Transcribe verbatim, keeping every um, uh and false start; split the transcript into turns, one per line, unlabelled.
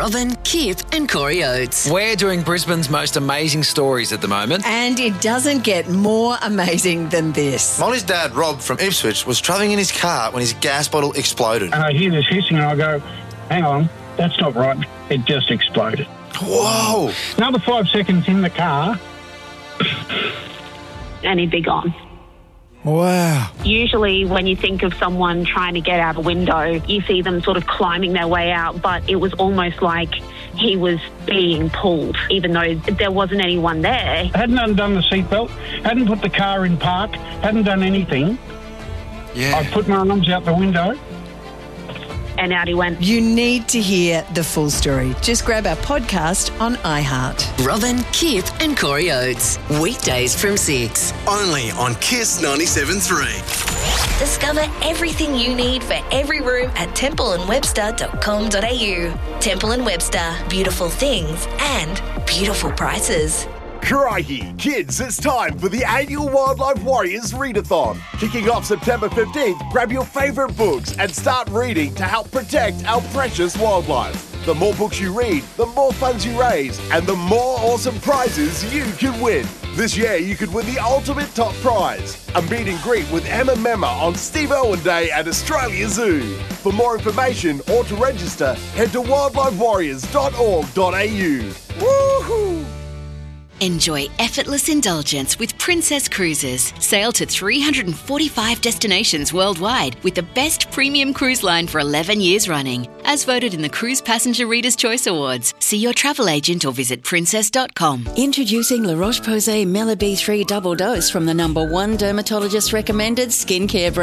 Robin, Kip and Corey Oates.
We're doing Brisbane's most amazing stories at the moment.
And it doesn't get more amazing than this.
Molly's dad, Rob, from Ipswich, was travelling in his car when his gas bottle exploded.
And I hear this hissing and I go, hang on, that's not right. It just exploded.
Whoa!
Another five seconds in the car.
And he'd be gone.
Wow.
Usually when you think of someone trying to get out a window, you see them sort of climbing their way out, but it was almost like he was being pulled, even though there wasn't anyone there.
Hadn't undone the seatbelt, hadn't put the car in park, hadn't done anything.
Yeah.
I put my arms out the window.
And out he went.
You need to hear the full story. Just grab our podcast on iHeart.
Robin, Kip and Corey Oates. Weekdays from six.
Only on Kiss ninety-seven point three.
Discover everything you need for every room at temple and webster dot com dot a u. Temple and Webster. Beautiful things and beautiful prices.
Crikey, kids, it's time for the annual Wildlife Warriors Readathon. Kicking off September fifteenth, grab your favourite books and start reading to help protect our precious wildlife. The more books you read, the more funds you raise, and the more awesome prizes you can win. This year, you could win the ultimate top prize, a meet and greet with Emma Memma on Steve Irwin Day at Australia Zoo. For more information or to register, head to wildlife warriors dot org dot a u. Woohoo!
Enjoy effortless indulgence with Princess Cruises. Sail to three hundred forty-five destinations worldwide with the best premium cruise line for eleven years running. As voted in the Cruise Passenger Reader's Choice Awards. See your travel agent or visit princess dot com.
Introducing La Roche-Posay Mela B three Double Dose from the number one dermatologist recommended skincare brand.